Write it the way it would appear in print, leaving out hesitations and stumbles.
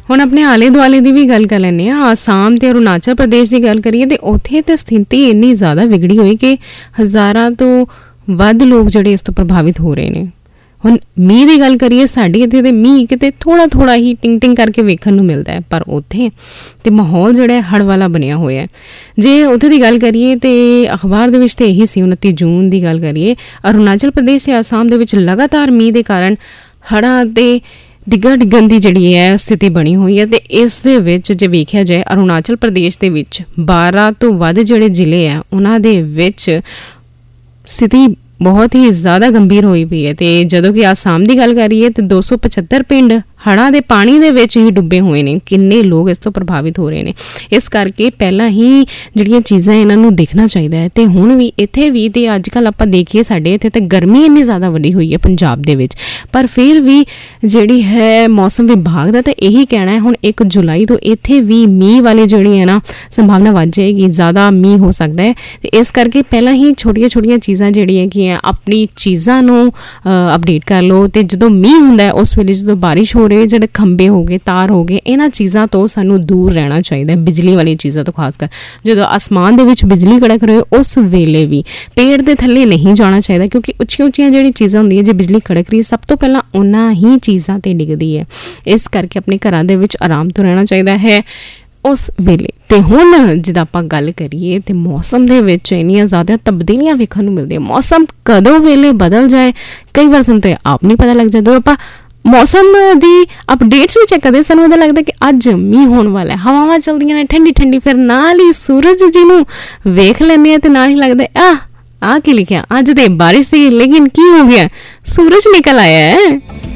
ਹੁਣ ਆਪਣੇ ਆਲੇ ਦੁਆਲੇ ਦੀ ਵੀ ਗੱਲ ਕਰ ਲੈਂਦੇ ਹਾਂ। ਆਸਾਮ ਤੇ ਅਰੁਣਾਚਲ ਪ੍ਰਦੇਸ਼ ਦੀ ਗੱਲ ਕਰੀਏ ਤੇ ਉੱਥੇ ਤਾਂ ਸਥਿਤੀ ਇੰਨੀ ਜ਼ਿਆਦਾ ਵਿਗੜੀ ਹੋਈ ਕਿ ਹਜ਼ਾਰਾਂ ਤੋਂ ਵੱਧ ਲੋਕ ਜਿਹੜੇ ਇਸ ਤੋਂ ਪ੍ਰਭਾਵਿਤ ਹੋ ਰਹੇ ਨੇ। ਹੁਣ ਮੀਂਹ ਦੀ ਗੱਲ ਕਰੀਏ, ਸਾਡੇ ਇੱਥੇ ਤਾਂ ਮੀਂਹ ਕਿਤੇ ਥੋੜ੍ਹਾ ਥੋੜ੍ਹਾ ਹੀ ਟਿੰਗ ਟਿੰਗ ਕਰਕੇ ਵੇਖਣ ਨੂੰ ਮਿਲਦਾ ਹੈ, ਪਰ ਉੱਥੇ ਤੇ ਮਾਹੌਲ ਜਿਹੜਾ ਹੜ੍ਹ ਵਾਲਾ ਬਣਿਆ ਹੋਇਆ। ਜੇ ਉੱਥੇ ਦੀ ਗੱਲ ਕਰੀਏ ਤੇ ਅਖਬਾਰ ਦੇ ਵਿੱਚ ਤਾਂ ਇਹੀ ਸੀ, 29 ਜੂਨ ਦੀ ਗੱਲ ਕਰੀਏ, ਅਰੁਣਾਚਲ ਪ੍ਰਦੇਸ਼ ਤੇ ਆਸਾਮ ਦੇ ਵਿੱਚ ਲਗਾਤਾਰ ਮੀਂਹ ਦੇ ਕਾਰਨ ਹੜ੍ਹਾਂ ਤੇ ਡਿੱਗਣ ਦੀ ਜਿਹੜੀ ਹੈ ਸਥਿਤੀ ਬਣੀ ਹੋਈ ਹੈ। ਤੇ ਇਸ ਦੇ ਵਿੱਚ ਜੇ ਵੇਖਿਆ ਜਾਏ, ਅਰੁਣਾਚਲ ਪ੍ਰਦੇਸ਼ ਦੇ ਵਿੱਚ 12 ਤੋਂ ਵੱਧ ਜਿਹੜੇ ਜ਼ਿਲ੍ਹੇ ਆ ਉਹਨਾਂ ਦੇ ਵਿੱਚ ਸਥਿਤੀ ਬਹੁਤ ਹੀ ਜ਼ਿਆਦਾ ਗੰਭੀਰ ਹੋਈ ਪਈ ਹੈ। ਤੇ ਜਦੋਂ ਕਿ ਆਸਾਮ ਦੀ ਗੱਲ ਕਰੀਏ ਤੇ 275 ਪਿੰਡ ਹੜ੍ਹਾਂ ਦੇ ਪਾਣੀ ਦੇ ਵਿੱਚ ਹੀ ਡੁੱਬੇ ਹੋਏ ਨੇ। ਕਿੰਨੇ ਲੋਕ ਇਸ ਤੋਂ ਪ੍ਰਭਾਵਿਤ ਹੋ ਰਹੇ ਨੇ। ਇਸ ਕਰਕੇ ਪਹਿਲਾਂ ਹੀ ਜਿਹੜੀਆਂ ਚੀਜ਼ਾਂ ਇਹਨਾਂ ਨੂੰ ਦੇਖਣਾ ਚਾਹੀਦਾ ਹੈ। ਤੇ ਹੁਣ ਵੀ ਇੱਥੇ ਵੀ ਤੇ ਅੱਜ ਕੱਲ੍ਹ ਆਪਾਂ ਦੇਖੀਏ ਸਾਡੇ ਇੱਥੇ ਤਾਂ ਗਰਮੀ ਇੰਨੀ ਜ਼ਿਆਦਾ ਵਧੀ ਹੋਈ ਹੈ ਪੰਜਾਬ ਦੇ ਵਿੱਚ, ਪਰ ਫਿਰ ਵੀ ਜਿਹੜੀ ਹੈ ਮੌਸਮ ਵਿਭਾਗ ਦਾ ਤਾਂ ਇਹੀ ਕਹਿਣਾ ਹੈ ਹੁਣ 1 ਜੁਲਾਈ ਤੋਂ ਇੱਥੇ ਵੀ ਮੀਂਹ ਵਾਲੀ ਜਿਹੜੀ ਹੈ ਨਾ ਸੰਭਾਵਨਾ ਵੱਧ ਜਾਏਗੀ, ਜ਼ਿਆਦਾ ਮੀਂਹ ਹੋ ਸਕਦਾ ਹੈ। ਤੇ ਇਸ ਕਰਕੇ ਪਹਿਲਾਂ ਹੀ ਛੋਟੀਆਂ ਚੀਜ਼ਾਂ ਜਿਹੜੀਆਂ ਕੀ ਹੈ ਆਪਣੀ ਚੀਜ਼ਾਂ ਨੂੰ ਅਪਡੇਟ ਕਰ ਲਓ। ਤੇ ਜਦੋਂ ਮੀਂਹ ਹੁੰਦਾ ਉਸ ਵੇਲੇ ਜਦੋਂ ਬਾਰਿਸ਼ ਹੋ ਜਿਹੜੇ ਖੰਭੇ ਹੋ ਗਏ, ਤਾਰ ਹੋ ਗਏ, ਇਹਨਾਂ ਚੀਜ਼ਾਂ ਤੋਂ ਸਾਨੂੰ ਦੂਰ ਰਹਿਣਾ ਚਾਹੀਦਾ। ਬਿਜਲੀ ਵਾਲੀ ਚੀਜ਼ਾਂ ਤੋਂ ਖਾਸ ਕਰ ਜਦੋਂ ਆਸਮਾਨ ਦੇ ਵਿੱਚ ਬਿਜਲੀ ਕੜਕ ਰਹੇ ਉਸ ਵੇਲੇ ਵੀ ਪੇੜ ਦੇ ਥੱਲੇ ਨਹੀਂ ਜਾਣਾ ਚਾਹੀਦਾ, ਕਿਉਂਕਿ ਉੱਚੀਆਂ ਜਿਹੜੀ ਚੀਜ਼ਾਂ ਹੁੰਦੀਆਂ ਜੇ ਬਿਜਲੀ ਕੜਕ ਰਹੀ ਸਭ ਤੋਂ ਪਹਿਲਾਂ ਉਹਨਾਂ ਹੀ ਚੀਜ਼ਾਂ ਤੇ ਡਿੱਗਦੀ ਹੈ। ਇਸ ਕਰਕੇ ਆਪਣੇ ਘਰਾਂ ਦੇ ਵਿੱਚ ਆਰਾਮ ਤੋਂ ਰਹਿਣਾ ਚਾਹੀਦਾ ਹੈ ਉਸ ਵੇਲੇ। ਤੇ ਹੁਣ ਜਿੱਦਾਂ ਆਪਾਂ ਗੱਲ ਕਰੀਏ ਤੇ ਮੌਸਮ ਦੇ ਵਿੱਚ ਇੰਨੀਆਂ ਜ਼ਿਆਦਾ ਤਬਦੀਲੀਆਂ ਵੇਖਣ ਨੂੰ ਮਿਲਦੀਆਂ। ਮੌਸਮ ਕਦੋਂ ਵੇਲੇ ਬਦਲ ਜਾਏ ਕਈ ਵਾਰ ਸਾਨੂੰ ਤੇ ਆਪ ਨਹੀਂ ਪਤਾ ਲੱਗ ਜਾਂਦਾ। ਆਪਾਂ ਮੌਸਮ ਦੀ ਅਪਡੇਟਸ ਵੀ ਚੈੱਕ ਕਰਦੇ, ਸਾਨੂੰ ਇਹਦਾ ਲੱਗਦਾ ਕਿ ਅੱਜ ਮੀਂਹ ਹੋਣ ਵਾਲਾ ਹੈ, ਹਵਾਵਾਂ ਚੱਲਦੀਆਂ ਨੇ ਠੰਡੀ, ਫਿਰ ਨਾਲ ਹੀ ਸੂਰਜ ਜੀ ਨੂੰ ਵੇਖ ਲੈਂਦੇ ਆ ਤੇ ਨਾਲ ਹੀ ਲੱਗਦਾ ਆ ਕੀ ਲਿਖਿਆ ਅੱਜ ਤੇ ਬਾਰਿਸ਼ ਸੀ, ਲੇਕਿਨ ਕੀ ਹੋ ਗਿਆ, ਸੂਰਜ ਨਿਕਲ ਆਇਆ ਹੈ।